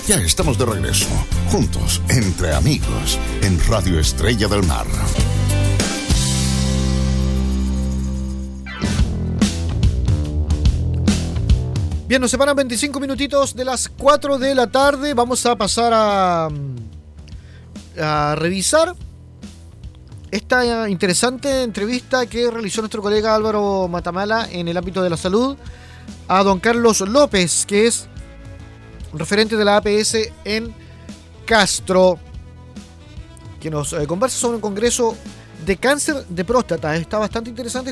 Ya estamos de regreso, juntos, entre amigos, en Radio Estrella del Mar. Bien, nos separan 25 minutitos de las 4 de la tarde. Vamos a pasar a revisar esta interesante entrevista que realizó nuestro colega Álvaro Matamala en el ámbito de la salud a don Carlos López, que es referente de la APS en Castro, que nos conversa sobre un congreso de cáncer de próstata. Está bastante interesante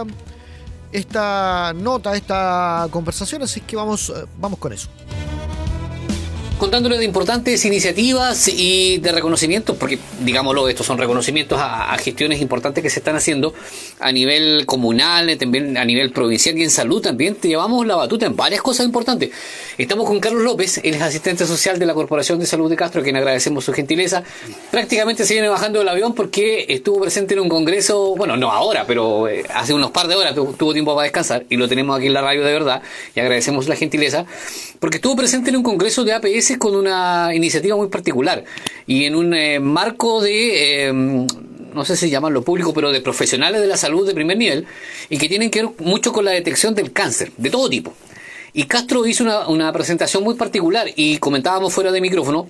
esta nota, esta conversación, así que vamos con eso. Contándole de importantes iniciativas y de reconocimientos, porque digámoslo, estos son reconocimientos a gestiones importantes que se están haciendo a nivel comunal, también a nivel provincial y en salud también. Te llevamos la batuta en varias cosas importantes. Estamos con Carlos López, él es asistente social de la Corporación de Salud de Castro, a quien agradecemos su gentileza. Prácticamente se viene bajando del avión porque estuvo presente en un congreso, bueno, no ahora, pero hace unos par de horas tuvo tiempo para descansar y lo tenemos aquí en la radio de verdad y agradecemos la gentileza porque estuvo presente en un congreso de APS con una iniciativa muy particular y en un marco de, no sé si llamarlo público, pero de profesionales de la salud de primer nivel y que tienen que ver mucho con la detección del cáncer, de todo tipo. Y Castro hizo una presentación muy particular y comentábamos fuera de micrófono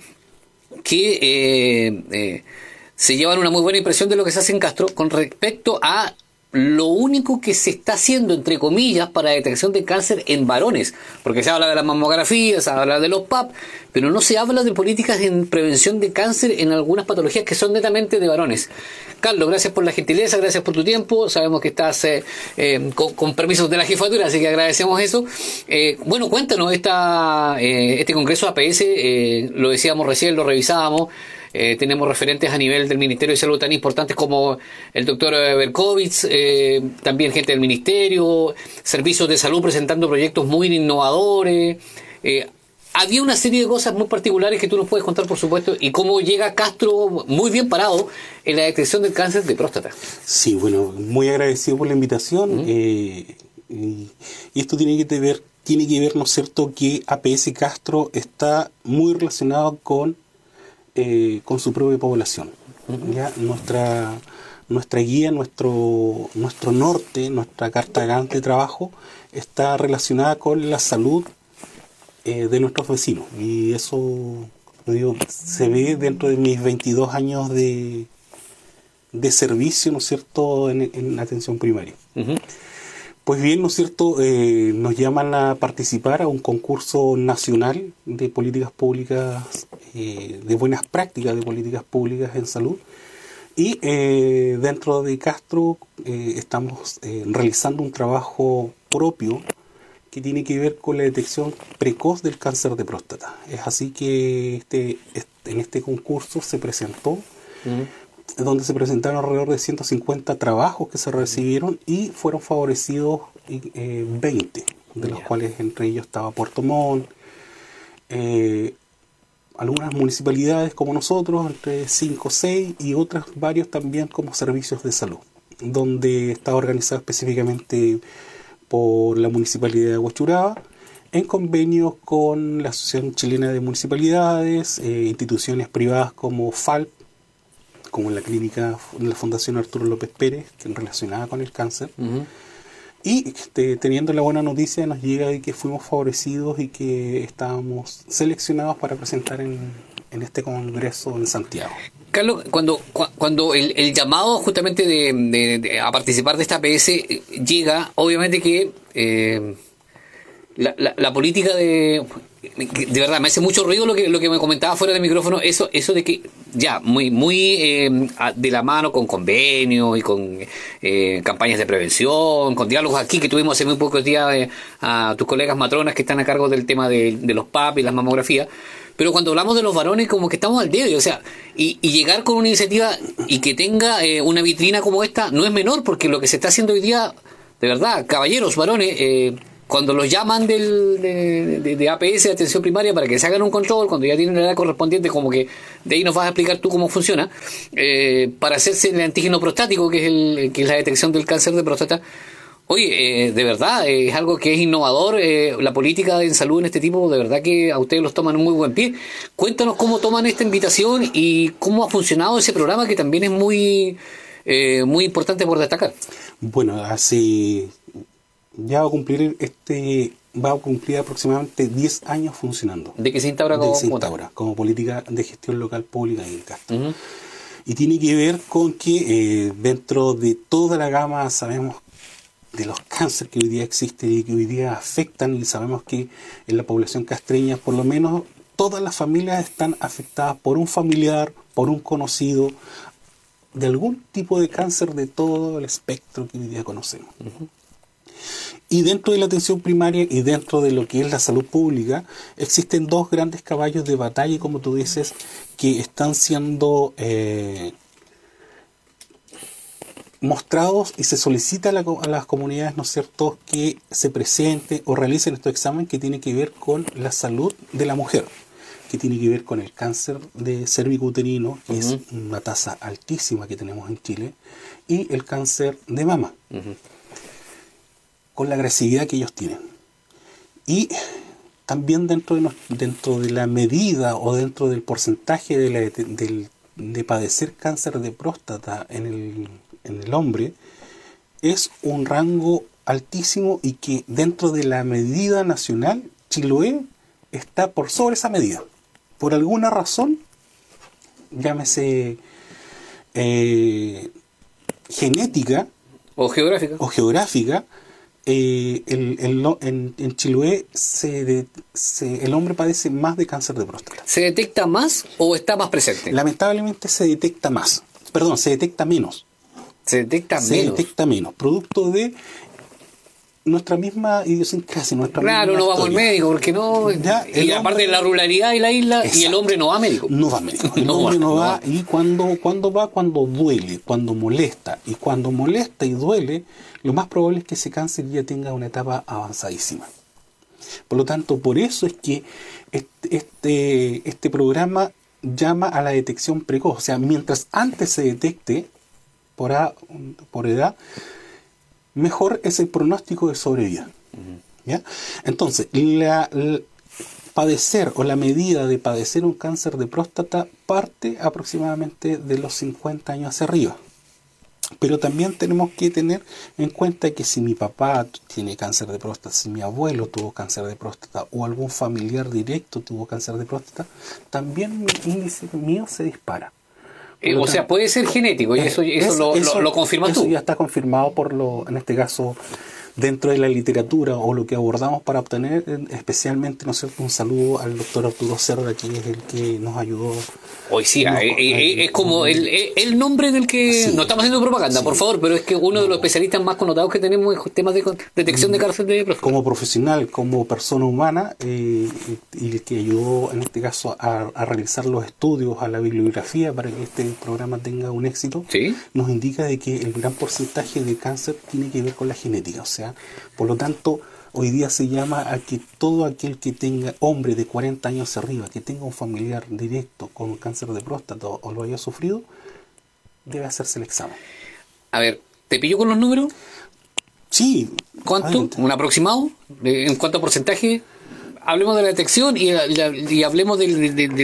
que se llevan una muy buena impresión de lo que se hace en Castro con respecto a lo único que se está haciendo, entre comillas, para detección de cáncer en varones, porque se habla de la mamografía, se habla de los PAP, pero no se habla de políticas en prevención de cáncer en algunas patologías que son netamente de varones. Carlos, gracias por la gentileza, gracias por tu tiempo, sabemos que estás con permisos de la jefatura, así que agradecemos eso. Bueno, cuéntanos este congreso APS, lo decíamos recién, lo revisábamos. Tenemos referentes a nivel del Ministerio de Salud tan importantes como el doctor Berkovitz, también gente del Ministerio, servicios de salud presentando proyectos muy innovadores. Había una serie de cosas muy particulares que tú nos puedes contar, por supuesto, y cómo llega Castro muy bien parado en la detección del cáncer de próstata. Sí, bueno, muy agradecido por la invitación. Y esto tiene que ver, ¿no es cierto?, que APS Castro está muy relacionado con su propia población. ¿Ya? Nuestra guía, nuestro norte, nuestra carta de trabajo está relacionada con la salud de nuestros vecinos. Y eso, se ve dentro de mis 22 años de servicio, ¿no es cierto?, en atención primaria. Uh-huh. Pues bien, ¿no es cierto?, nos llaman a participar a un concurso nacional de políticas públicas, de buenas prácticas de políticas públicas en salud. Y dentro de Castro estamos realizando un trabajo propio que tiene que ver con la detección precoz del cáncer de próstata. Es así que en este concurso se presentó, donde se presentaron alrededor de 150 trabajos que se recibieron y fueron favorecidos 20, de los cuales entre ellos estaba Puerto Montt, algunas municipalidades como nosotros, entre 5 o 6, y otras varios también como servicios de salud, donde estaba organizado específicamente por la Municipalidad de Huachuraba, en convenios con la Asociación Chilena de Municipalidades, instituciones privadas como FALP, como la clínica, la Fundación Arturo López Pérez, que es relacionada con el cáncer. Uh-huh. Y teniendo la buena noticia, nos llega de que fuimos favorecidos y que estábamos seleccionados para presentar en este congreso en Santiago. Carlos, cuando el llamado justamente de a participar de esta APS llega, obviamente que la política de verdad me hace mucho ruido lo que me comentaba fuera del micrófono, eso de que ya muy de la mano con convenios y con campañas de prevención, con diálogos aquí que tuvimos hace muy pocos días a tus colegas matronas que están a cargo del tema de los PAP y las mamografías. Pero cuando hablamos de los varones, como que estamos al dedo, o sea, y llegar con una iniciativa y que tenga una vitrina como esta no es menor, porque lo que se está haciendo hoy día, de verdad, caballeros, varones, cuando los llaman de APS, de atención primaria, para que se hagan un control, cuando ya tienen la edad correspondiente, como que de ahí nos vas a explicar tú cómo funciona, para hacerse el antígeno prostático, que es la detección del cáncer de próstata. Oye, de verdad, es algo que es innovador, la política en salud en este tipo, de verdad que a ustedes los toman en muy buen pie. Cuéntanos cómo toman esta invitación y cómo ha funcionado ese programa, que también es muy importante por destacar. Bueno, ya va a cumplir aproximadamente 10 años funcionando. ¿De qué se instaura como política de gestión local pública en el Castro? Uh-huh. Y tiene que ver con que dentro de toda la gama, sabemos, de los cánceres que hoy día existen y que hoy día afectan, y sabemos que en la población castreña por lo menos todas las familias están afectadas por un familiar, por un conocido, de algún tipo de cáncer de todo el espectro que hoy día conocemos. Uh-huh. Y dentro de la atención primaria y dentro de lo que es la salud pública, existen dos grandes caballos de batalla, como tú dices, que están siendo mostrados, y se solicita a las comunidades, ¿no es cierto?, que se presenten o realicen estos exámenes que tienen que ver con la salud de la mujer, que tiene que ver con el cáncer de cervicuterino, que es una tasa altísima que tenemos en Chile, y el cáncer de mama, con la agresividad que ellos tienen. Y también dentro de la medida o dentro del porcentaje de padecer cáncer de próstata en el hombre, es un rango altísimo, y que dentro de la medida nacional, Chiloé está por sobre esa medida. Por alguna razón, llámese genética o geográfica, en Chiloé el hombre padece más de cáncer de próstata. ¿Se detecta más o está más presente? Lamentablemente se detecta menos. Se detecta menos, producto de nuestra misma idiosincrasia, Claro, no vamos al médico, porque no... y aparte de la ruralidad de la isla, exacto, y el hombre no va a médico. No va a médico. El hombre no va, y cuando va, cuando duele, cuando molesta. Y cuando molesta y duele, lo más probable es que ese cáncer ya tenga una etapa avanzadísima. Por lo tanto, por eso es que este programa llama a la detección precoz. O sea, mientras antes se detecte por edad, mejor es el pronóstico de sobrevida. ¿Ya? Entonces, padecer, o la medida de padecer un cáncer de próstata, parte aproximadamente de los 50 años hacia arriba. Pero también tenemos que tener en cuenta que si mi papá tiene cáncer de próstata, si mi abuelo tuvo cáncer de próstata, o algún familiar directo tuvo cáncer de próstata, también mi índice mío se dispara. O sea, puede ser genético, y eso lo confirmas tú. Eso ya está confirmado en este caso, dentro de la literatura, o lo que abordamos para obtener, especialmente, ¿no es cierto?, un saludo al doctor Arturo Cerda, que es el que nos ayudó. Hoy sí, es como el nombre del que... Sí, no estamos haciendo propaganda, sí, por favor, pero es que uno de los especialistas más connotados que tenemos en temas de detección de cáncer de próstata. Como profesional, como persona humana, y el que ayudó en este caso a realizar los estudios, a la bibliografía, para que este programa tenga un éxito, ¿sí?, nos indica de que el gran porcentaje de cáncer tiene que ver con la genética. O sea, por lo tanto, hoy día se llama a que todo aquel que tenga, hombre de 40 años arriba, que tenga un familiar directo con cáncer de próstata o lo haya sufrido, debe hacerse el examen. A ver, ¿te pillo con los números? Sí. ¿Cuánto? Adelante. ¿Un aproximado? ¿En cuánto porcentaje? Hablemos de la detección y hablemos de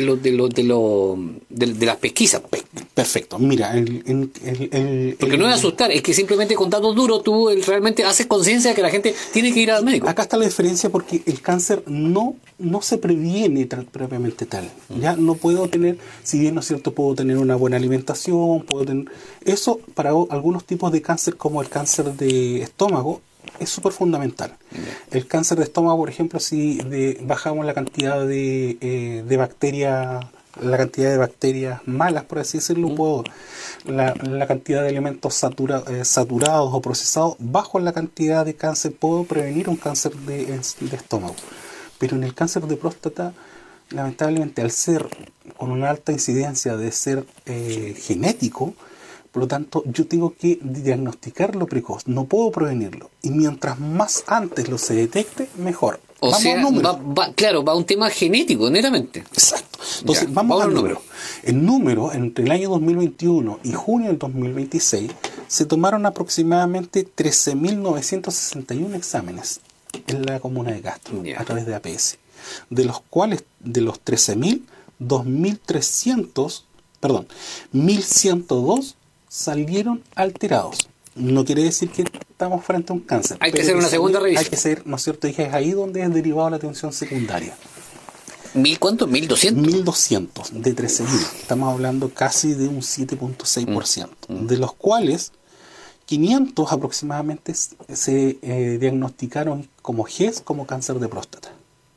las pesquisas. Perfecto. Mira, porque no es asustar, es que simplemente con datos duros tú realmente haces conciencia de que la gente tiene que ir al médico. Acá está la diferencia, porque el cáncer no se previene propiamente tal. Ya no puedo tener, si bien no es cierto, puedo tener una buena alimentación, eso para algunos tipos de cáncer, como el cáncer de estómago, es súper fundamental. El cáncer de estómago, por ejemplo, si bajamos la cantidad de bacterias, malas, por así decirlo, la cantidad de elementos saturados o procesados, bajo la cantidad de cáncer, puedo prevenir un cáncer de estómago. Pero en el cáncer de próstata, lamentablemente, al ser con una alta incidencia de ser genético, por lo tanto, yo tengo que diagnosticarlo precoz, no puedo prevenirlo. Y mientras más antes lo se detecte, mejor. O sea, va un tema genético, netamente. Exacto. Entonces, vamos al número. El número, entre el año 2021 y junio del 2026, se tomaron aproximadamente 13.961 exámenes en la comuna de Castro, a través de APS, de los cuales, de los 13.000, 1.102 salieron alterados. No quiere decir que estamos frente a un cáncer. Hay que hacer una segunda revisión. Hay que hacer, ¿no es cierto? Y es ahí donde es derivado la atención secundaria. ¿1.000 cuánto? ¿1.200? 1.200 de 13.000. Estamos hablando casi de un 7.6%, de los cuales 500 aproximadamente se diagnosticaron como GES, como cáncer de próstata.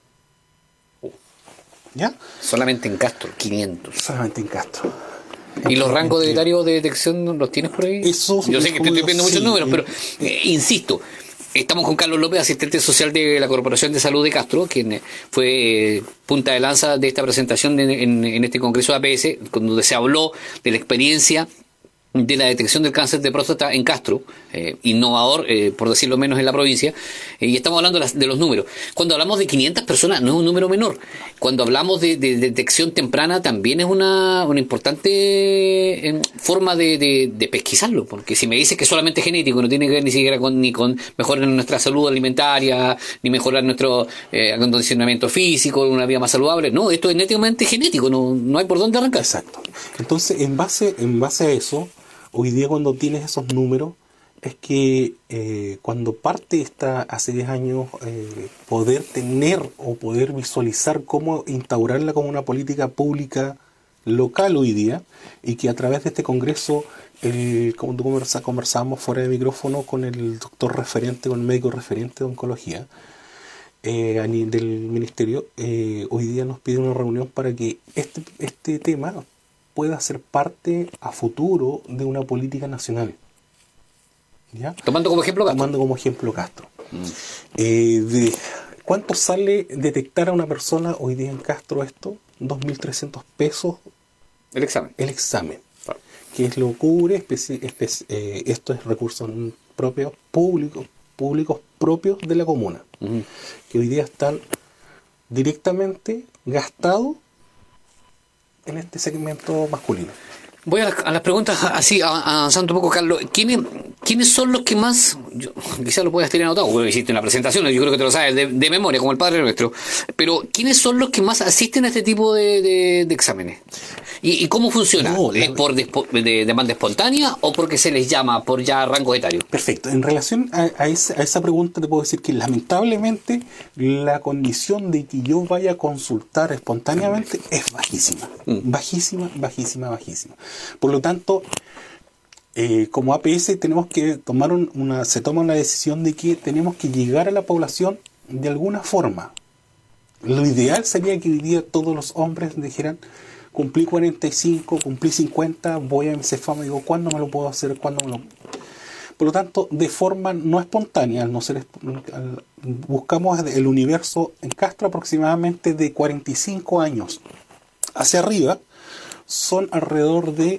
¿Ya? Solamente en Castro, 500. Solamente en Castro. ¿Y los rangos de etarios de detección los tienes por ahí? Eso, yo sé que te estoy viendo muchos sí, números, pero insisto, estamos con Carlos López, asistente social de la Corporación de Salud de Castro, quien fue punta de lanza de esta presentación en este congreso de APS, donde se habló de la experiencia de la detección del cáncer de próstata en Castro, innovador, por decirlo menos, en la provincia, y estamos hablando de los números. Cuando hablamos de 500 personas, no es un número menor. Cuando hablamos de detección temprana, también es una importante forma de pesquisarlo, porque si me dices que solamente es genético, no tiene que ver ni siquiera con mejorar nuestra salud alimentaria, ni mejorar nuestro acondicionamiento físico, una vida más saludable, no, esto es netamente genético, no hay por dónde arrancar. Exacto. Entonces, en base a eso, hoy día cuando tienes esos números, es que cuando parte hace 10 años, poder tener o poder visualizar cómo instaurarla como una política pública local hoy día, y que a través de este congreso, como conversábamos fuera de micrófono con el doctor referente, con el médico referente de oncología del ministerio, hoy día nos pide una reunión para que este tema pueda ser parte a futuro de una política nacional. ¿Ya? Tomando como ejemplo Castro. ¿Cuánto sale detectar a una persona hoy día en Castro esto? 2.300 pesos el examen. Claro. Que lo cubre, esto es recursos propios, públicos propios de la comuna, que hoy día están directamente gastados en este segmento masculino. Voy a las preguntas así, avanzando un poco, Carlos. ¿Quiénes son los que más, quizás lo puedas tener anotado, porque hiciste una presentación, yo creo que te lo sabes de memoria, como el Padre Nuestro, pero ¿quiénes son los que más asisten a este tipo de exámenes? ¿Y cómo funciona? ¿Es por demanda espontánea o porque se les llama por ya rango etario? Perfecto. En relación a esa pregunta te puedo decir que lamentablemente la condición de que yo vaya a consultar espontáneamente es bajísima. Bajísima. Por lo tanto, como APS tenemos que se toma una decisión de que tenemos que llegar a la población de alguna forma. Lo ideal sería que hoy día todos los hombres dijeran: cumplí 45, cumplí 50, voy a mi Cefama y digo, ¿cuándo me lo puedo hacer? Por lo tanto, de forma no espontánea, buscamos el universo en Castro aproximadamente de 45 años hacia arriba, son alrededor de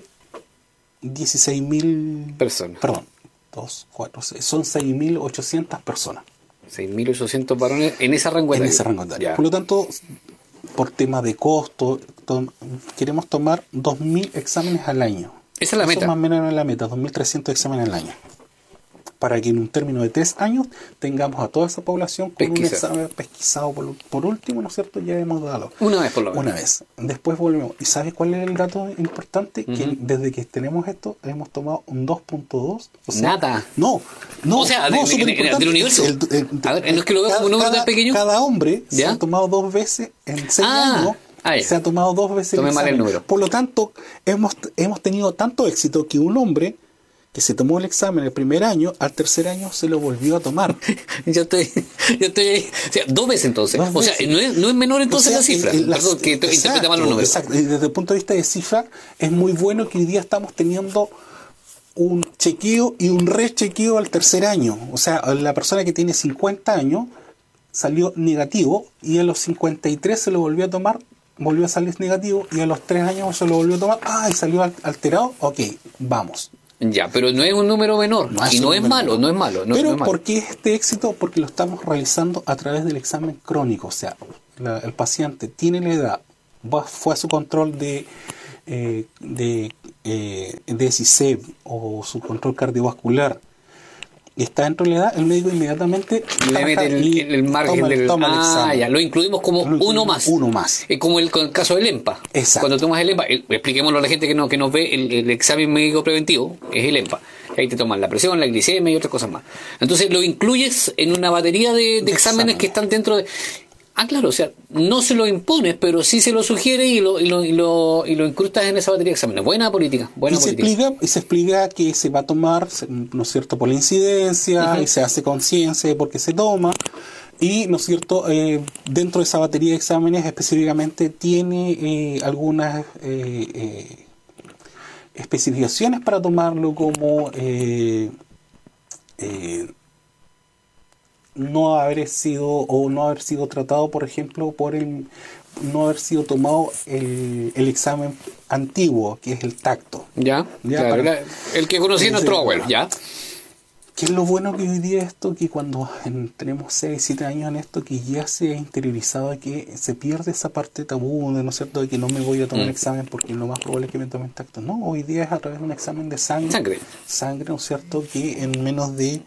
16.000 personas. Perdón, 2, 4, 6, son 6.800 personas. 6.800 varones en ese rango etario. Por lo tanto, por tema de costo, queremos tomar 2.000 exámenes al año. Esa es la meta. Eso más o menos es la meta, 2.300 exámenes al año. Para que en un término de 3 años tengamos a toda esa población con un examen pesquisado por último, ¿no es cierto? Ya hemos dado. Una vez por lo menos. Una vez. Después volvemos. ¿Y sabes cuál es el dato importante? Que desde que tenemos esto, hemos tomado un 2.2. O sea, nada. No. O sea, del universo. A ver, no es que lo veo como un número tan pequeño. Cada hombre se ha tomado 2 veces en 6 años. Se ha tomado 2 veces el examen. Por lo tanto, hemos tenido tanto éxito que un hombre que se tomó el examen el primer año, al tercer año se lo volvió a tomar. yo estoy ahí. O sea, 2 veces entonces. O sea, no es menor entonces la cifra. Perdón, que interprete mal los números. Exacto. Y desde el punto de vista de cifra, es muy bueno que hoy día estamos teniendo un chequeo y un rechequeo al tercer año. O sea, la persona que tiene 50 años salió negativo y a los 53 se lo volvió a tomar, volvió a salir negativo, y a los 3 años se lo volvió a tomar, y salió alterado. Ok, vamos. Ya, pero no es un número menor, y no es malo. Pero ¿por qué este éxito? Porque lo estamos realizando a través del examen crónico. O sea, el paciente tiene la edad, fue a su control de de SICEP o su control cardiovascular está dentro de la edad, el médico inmediatamente le mete el margen del... toma el examen. Ya, lo incluimos como uno más. Uno más. Es como con el caso del EMPA. Exacto. Cuando tomas el EMPA, expliquémoslo a la gente que nos ve, el examen médico preventivo es el EMPA. Ahí te toman la presión, la glicemia y otras cosas más. Entonces lo incluyes en una batería de exámenes que están dentro de... Claro, o sea, no se lo impones, pero sí se lo sugiere y lo incrustas en esa batería de exámenes. Buena política, buena política. Se explica que se va a tomar, ¿no es cierto?, por la incidencia, y se hace conciencia de por qué se toma. Y, ¿no es cierto?, dentro de esa batería de exámenes específicamente tiene algunas especificaciones para tomarlo, como no haber sido tratado, por ejemplo, no haber sido tomado el examen antiguo, que es el tacto. Ya claro, el que conocía nuestro abuelo, ya. ¿Qué es lo bueno que hoy día esto? Que cuando tenemos 6, 7 años en esto, que ya se ha interiorizado de que se pierde esa parte tabú, ¿no es cierto?, de que no me voy a tomar el examen porque lo más probable es que me tome el tacto. No, hoy día es a través de un examen de sangre, ¿no es cierto?, que en menos de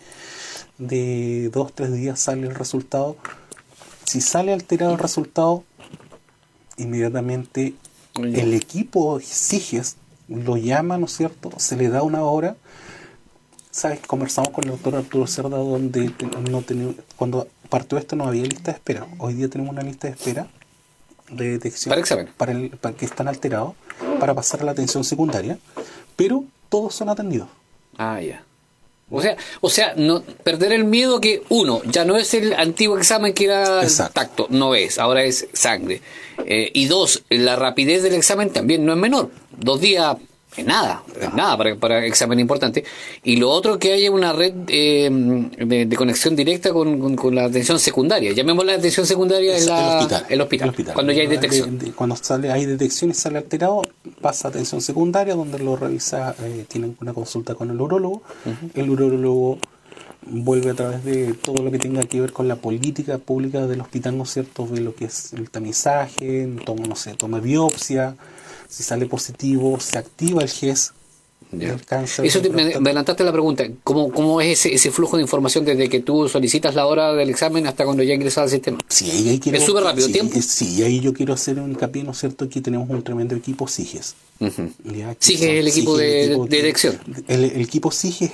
2, 3 días sale el resultado. Si sale alterado el resultado, inmediatamente el equipo SIGES lo llama, ¿no es cierto?, se le da una hora. ¿Sabes? Conversamos con el doctor Arturo Cerda, donde cuando partió esto no había lista de espera. Hoy día tenemos una lista de espera de detección para examen, para que están alterados, para pasar a la atención secundaria, pero todos son atendidos. Ya. O sea, no perder el miedo que, uno, ya no es el antiguo examen que era tacto, no es, ahora es sangre. Y dos, la rapidez del examen también no es menor. 2 días es nada para examen importante. Y lo otro, que haya una red de conexión directa con la atención secundaria. Llamémosla atención secundaria el hospital. Cuando ya hay detección. Cuando hay detección y sale alterado, pasa a atención secundaria, donde lo revisa, tienen una consulta con el urólogo. El urólogo vuelve a través de todo lo que tenga que ver con la política pública del hospital, ¿no es cierto?, ve lo que es el tamizaje, toma biopsia. Si sale positivo, se activa el GES del cáncer. Eso me adelantaste la pregunta. ¿Cómo es ese flujo de información desde que tú solicitas la hora del examen hasta cuando ya ingresas al sistema? Sí, ahí es súper rápido, ¿tiempo? Sí, ahí yo quiero hacer un hincapié, ¿no es cierto?, que tenemos un tremendo equipo SIGES. SIGES es el equipo de detección. El equipo SIGES es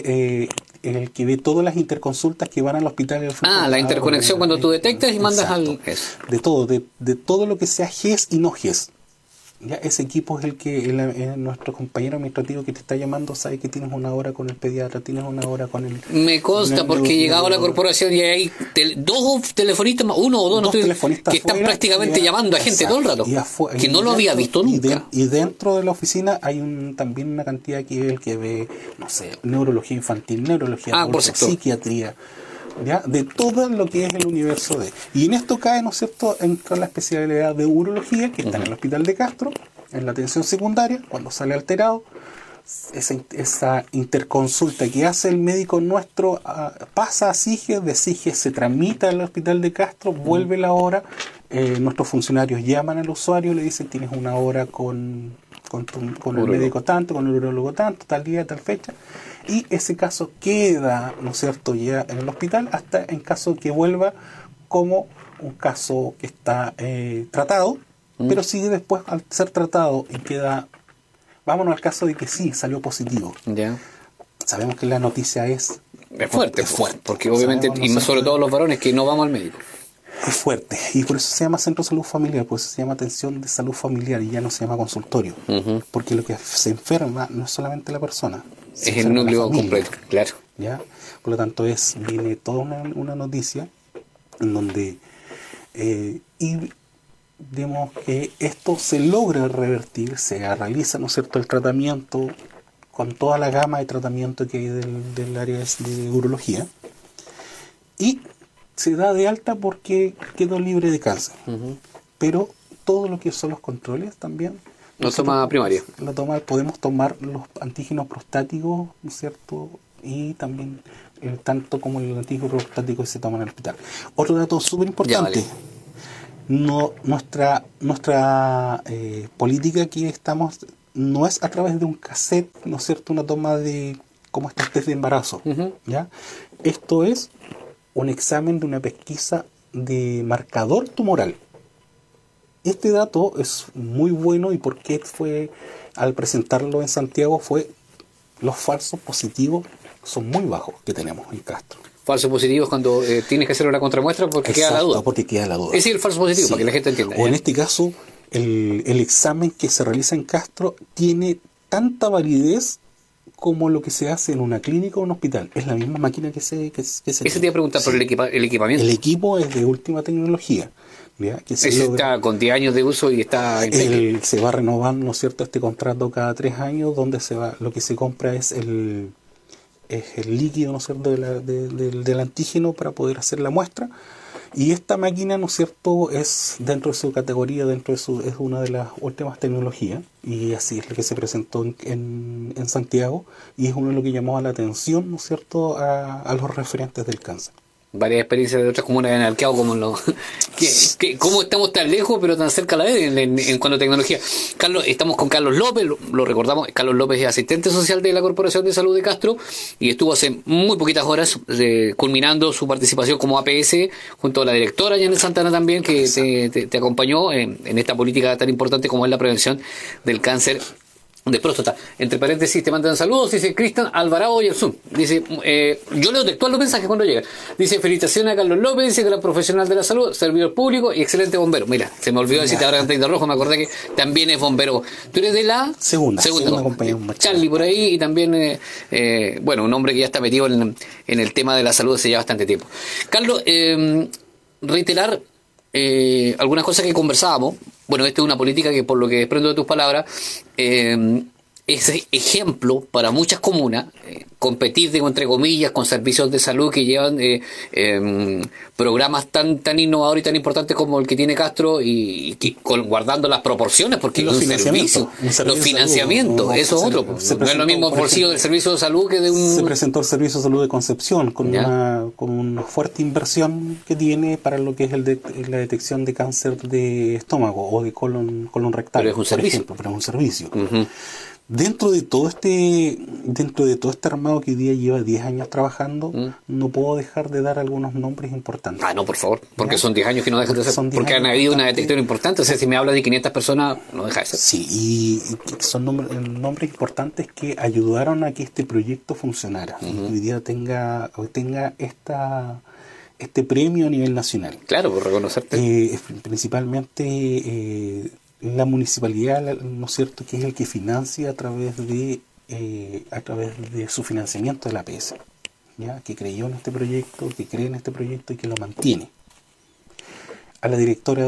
el que ve todas las interconsultas que van al hospital. La interconexión cuando tú detectas y mandas al GES. De todo lo que sea GES y no GES. Ya, ese equipo es el que nuestro compañero administrativo que te está llamando sabe que tienes una hora con el pediatra, tienes una hora con el... Me consta, porque he llegado a la corporación y hay 2 telefonistas, uno o dos telefonistas que están prácticamente llamando a gente todo el rato, que no lo había visto nunca. Y dentro de la oficina hay también una cantidad que es el que ve, no sé, neurología infantil, neurología adulta, psiquiatría, ¿ya?, de todo lo que es el universo de... Y en esto cae, ¿no es cierto?, con la especialidad de urología, que está en el hospital de Castro, en la atención secundaria, cuando sale alterado, esa interconsulta que hace el médico nuestro pasa a SIGES, de SIGES se transmite al hospital de Castro, vuelve la hora, nuestros funcionarios llaman al usuario, le dicen tienes una hora con el médico tanto, con el urólogo tanto, tal día, tal fecha, y ese caso queda, ¿no es cierto?, ya en el hospital hasta en caso que vuelva como un caso que está tratado, pero sigue después al ser tratado y queda, vámonos al caso de que sí, salió positivo. Sabemos que la noticia es fuerte, porque obviamente, y sobre todo los varones que no vamos al médico. Es fuerte, y por eso se llama Centro de Salud Familiar, por eso se llama Atención de Salud Familiar y ya no se llama consultorio, porque lo que se enferma no es solamente la persona, es el núcleo completo, claro. ¿Ya? Por lo tanto, viene toda una noticia en donde y vemos que esto se logra revertir, se realiza, ¿no es cierto?, el tratamiento con toda la gama de tratamiento que hay del área de urología, y se da de alta porque quedó libre de cáncer. Pero todo lo que son los controles también lo toma primaria. Podemos tomar los antígenos prostáticos, ¿no es cierto?, y también tanto como el antígeno prostático que se toma en el hospital. Otro dato súper importante. Nuestra política aquí estamos no es a través de un cassette, ¿no es cierto?, una toma de como este test de embarazo, ¿ya? Esto es un examen de una pesquisa de marcador tumoral. Este dato es muy bueno, y por qué fue, al presentarlo en Santiago, fue los falsos positivos son muy bajos que tenemos en Castro. Falsos positivos cuando tienes que hacer una contramuestra porque queda la duda. Porque queda la duda. Es decir, el falso positivo, Sí. para que la gente entienda. O en este caso, el examen que se realiza en Castro tiene tanta validez como lo que se hace en una clínica o un hospital. Es la misma máquina que se Ese te iba a preguntar por el equipamiento. El equipo es de última tecnología, ¿ya? Que Ese está con 10 años de uso y está impecable. se va renovando, ¿no es cierto?, este contrato cada 3 años, donde lo que se compra es el líquido, ¿no es cierto?, del antígeno para poder hacer la muestra. Y esta máquina, ¿no es cierto?, es dentro de su categoría, es una de las últimas tecnologías, y así es lo que se presentó en Santiago, y es uno de lo que llamó la atención, ¿no es cierto?, a los referentes del cáncer. Varias experiencias de otras comunas han arqueado como cómo estamos tan lejos pero tan cerca a la vez en cuanto a tecnología. Carlos, estamos con Carlos López, lo recordamos. Carlos López es asistente social de la Corporación de Salud de Castro y estuvo hace muy poquitas horas culminando su participación como APS junto a la directora Janet Santana también, que te acompañó en esta política tan importante como es la prevención del cáncer de próstata. Entre paréntesis te mandan saludos, dice Cristian Alvarado y el Zoom. Dice, yo leo textual los mensajes cuando llegan. Dice, felicitaciones a Carlos López, dice que era profesional de la salud, servidor público y excelente bombero. Mira, se me olvidó decirte ahora antes de rojo, me acordé que también es bombero. Tú eres de la segunda compañía. Charlie por ahí, y también bueno, un hombre que ya está metido en el tema de la salud hace ya bastante tiempo. Carlos, reiterar algunas cosas que conversábamos. Bueno, esta es una política que, por lo que desprendo de tus palabras, es ejemplo para muchas comunas, competir, digo, entre comillas, con servicios de salud que llevan programas tan innovadores y tan importantes como el que tiene Castro, y guardando las proporciones, porque los financiamientos, eso es otro. No es lo mismo bolsillo del servicio de salud que de un... Se presentó el servicio de salud de Concepción con una fuerte inversión que tiene para lo que es la detección de cáncer de estómago o de colon rectal, pero es un servicio. ejemplo, pero es un servicio. Dentro de todo este armado que hoy día lleva 10 años trabajando, no puedo dejar de dar algunos nombres importantes. No, por favor, porque son 10 años que no dejan de ser, porque han habido una detección importante. O sea, si me hablas de 500 personas, no deja de ser. Sí, y son nombres importantes que ayudaron a que este proyecto funcionara, y hoy día tenga este premio a nivel nacional. Claro, por reconocerte. Principalmente la municipalidad, ¿no es cierto?, que es el que financia a través de su financiamiento de la APS, ¿ya?, que creyó en este proyecto, que cree en este proyecto y que lo mantiene. A la directora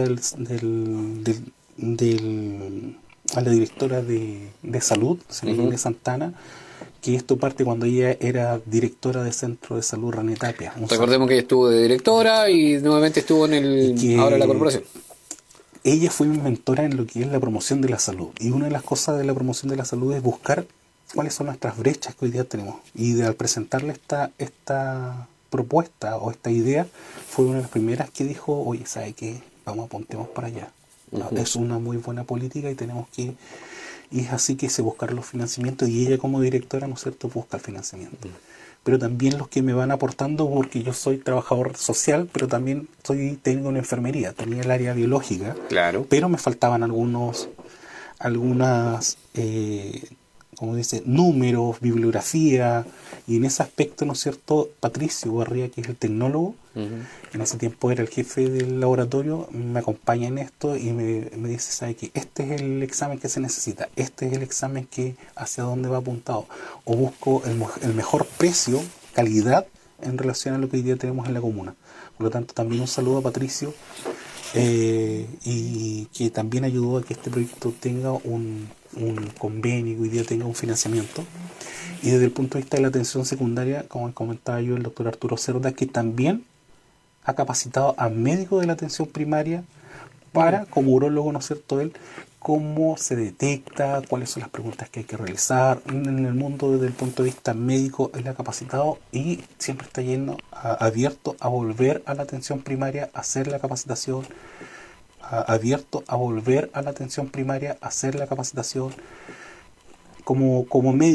a la directora de salud, señora Santana, que esto parte cuando ella era directora del Centro de Salud René Tapia. Recordemos que ella estuvo de directora y nuevamente estuvo ahora en la corporación. Ella fue mi mentora en lo que es la promoción de la salud. Y una de las cosas de la promoción de la salud es buscar cuáles son nuestras brechas que hoy día tenemos. Y al presentarle esta propuesta o esta idea, fue una de las primeras que dijo, oye, ¿sabe qué? Apuntemos para allá. Es una muy buena política y tenemos que... Y es así que se buscar los financiamientos, y ella como directora, ¿no es cierto?, busca el financiamiento. Pero también los que me van aportando, porque yo soy trabajador social, pero también tengo una enfermería, tenía el área biológica, claro, pero me faltaban algunas como dice, números, bibliografía, y en ese aspecto, ¿no es cierto?, Patricio Barría, que es el tecnólogo, en ese tiempo era el jefe del laboratorio, me acompaña en esto y me dice, ¿sabe qué? Este es el examen que se necesita, este es el examen que hacia dónde va apuntado, o busco el mejor precio, calidad, en relación a lo que hoy día tenemos en la comuna. Por lo tanto, también un saludo a Patricio, y que también ayudó a que este proyecto tenga un convenio, que hoy día tenga un financiamiento. Y desde el punto de vista de la atención secundaria, como comentaba yo, el doctor Arturo Cerda, que también ha capacitado a médicos de la atención primaria para, como urólogo, ¿no es cierto?, él, cómo se detecta, cuáles son las preguntas que hay que realizar. En el mundo, desde el punto de vista médico, él ha capacitado y siempre está abierto a volver a la atención primaria, a hacer la capacitación, abierto a volver a la atención primaria, a hacer la capacitación. como médico